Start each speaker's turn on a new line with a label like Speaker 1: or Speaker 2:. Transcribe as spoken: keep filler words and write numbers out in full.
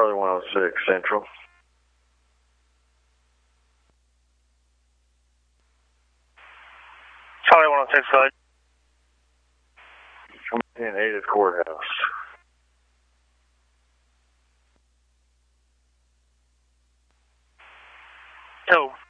Speaker 1: Charlie one oh six Central.
Speaker 2: Charlie one oh six, go ahead.
Speaker 1: Come in Ada Courthouse.
Speaker 2: Two.